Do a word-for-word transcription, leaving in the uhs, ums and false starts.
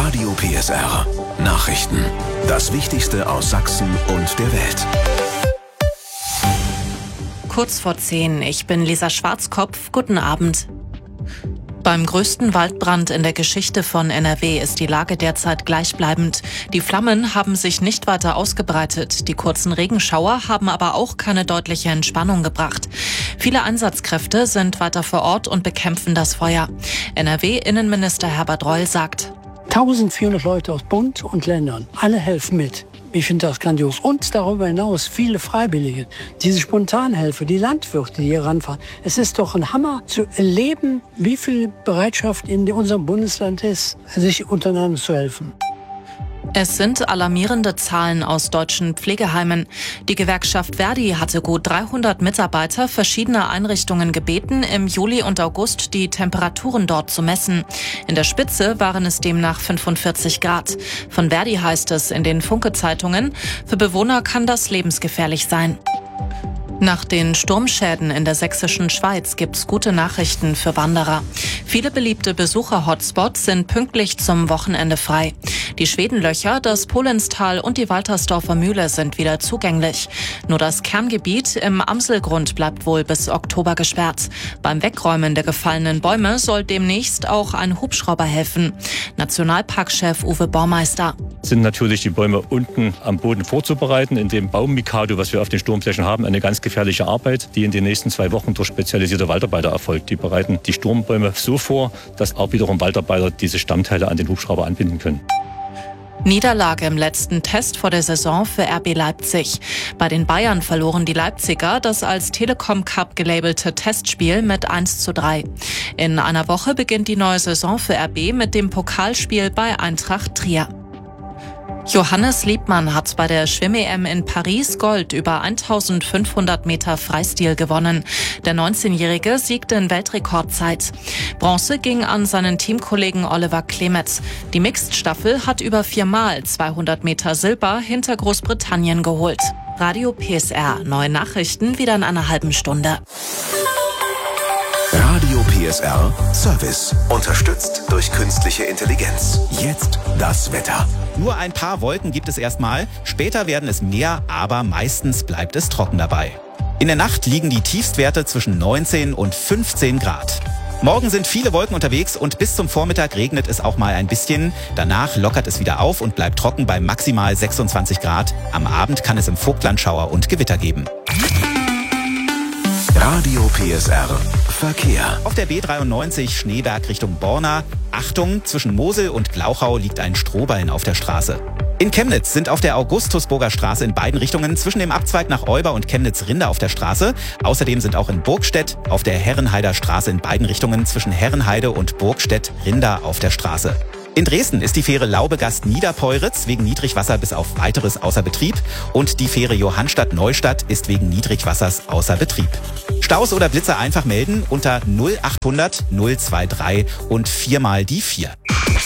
Radio P S R Nachrichten. Das Wichtigste aus Sachsen und der Welt. Kurz vor zehn, ich bin Lisa Schwarzkopf. Guten Abend. Beim größten Waldbrand in der Geschichte von N R W ist die Lage derzeit gleichbleibend. Die Flammen haben sich nicht weiter ausgebreitet. Die kurzen Regenschauer haben aber auch keine deutliche Entspannung gebracht. Viele Einsatzkräfte sind weiter vor Ort und bekämpfen das Feuer. N R W-Innenminister Herbert Reul sagt: eintausendvierhundert Leute aus Bund und Ländern, alle helfen mit. Ich finde das grandios. Und darüber hinaus viele Freiwillige, diese Spontanhelfer, die Landwirte, die hier ranfahren. Es ist doch ein Hammer zu erleben, wie viel Bereitschaft in unserem Bundesland ist, sich untereinander zu helfen. Es sind alarmierende Zahlen aus deutschen Pflegeheimen. Die Gewerkschaft Verdi hatte gut dreihundert Mitarbeiter verschiedener Einrichtungen gebeten, im Juli und August die Temperaturen dort zu messen. In der Spitze waren es demnach fünfundvierzig Grad. Von Verdi heißt es in den Funke-Zeitungen: Für Bewohner kann das lebensgefährlich sein. Nach den Sturmschäden in der sächsischen Schweiz gibt's gute Nachrichten für Wanderer. Viele beliebte Besucher-Hotspots sind pünktlich zum Wochenende frei. Die Schwedenlöcher, das Polenstal und die Waltersdorfer Mühle sind wieder zugänglich. Nur das Kerngebiet im Amselgrund bleibt wohl bis Oktober gesperrt. Beim Wegräumen der gefallenen Bäume soll demnächst auch ein Hubschrauber helfen. Nationalparkchef Uwe Baumeister: Sind natürlich die Bäume unten am Boden vorzubereiten, in dem Baummikado, was wir auf den Sturmflächen haben, eine ganz gefährliche Arbeit, die in den nächsten zwei Wochen durch spezialisierte Waldarbeiter erfolgt. Die bereiten die Sturmbäume so vor, dass auch wiederum Waldarbeiter diese Stammteile an den Hubschrauber anbinden können. Niederlage im letzten Test vor der Saison für R B Leipzig. Bei den Bayern verloren die Leipziger das als Telekom Cup gelabelte Testspiel mit eins zu drei. In einer Woche beginnt die neue Saison für R B mit dem Pokalspiel bei Eintracht Trier. Johannes Liebmann hat bei der Schwimm-E M in Paris Gold über eintausendfünfhundert Meter Freistil gewonnen. Der neunzehnjährige siegte in Weltrekordzeit. Bronze ging an seinen Teamkollegen Oliver Clemets. Die Mixed-Staffel hat über viermal zweihundert Meter Silber hinter Großbritannien geholt. Radio P S R, neue Nachrichten wieder in einer halben Stunde. Radio P S R Service. Unterstützt durch künstliche Intelligenz. Jetzt das Wetter. Nur ein paar Wolken gibt es erstmal. Später werden es mehr, aber meistens bleibt es trocken dabei. In der Nacht liegen die Tiefstwerte zwischen neunzehn und fünfzehn Grad. Morgen sind viele Wolken unterwegs und bis zum Vormittag regnet es auch mal ein bisschen. Danach lockert es wieder auf und bleibt trocken bei maximal sechsundzwanzig Grad. Am Abend kann es im Vogtland Schauer und Gewitter geben. Radio P S R Verkehr. Auf der B dreiundneunzig Schneeberg Richtung Borna. Achtung, zwischen Mosel und Glauchau liegt ein Strohballen auf der Straße. In Chemnitz sind auf der Augustusburger Straße in beiden Richtungen zwischen dem Abzweig nach Euber und Chemnitz-Rinde auf der Straße. Außerdem sind auch in Burgstedt auf der Herrenheider Straße in beiden Richtungen zwischen Herrenheide und Burgstedt-Rinder auf der Straße. In Dresden ist die Fähre Laubegast-Niederpeuritz wegen Niedrigwasser bis auf Weiteres außer Betrieb und die Fähre Johannstadt-Neustadt ist wegen Niedrigwassers außer Betrieb. Staus oder Blitzer einfach melden unter null achthundert null drei drei und viermal die vier.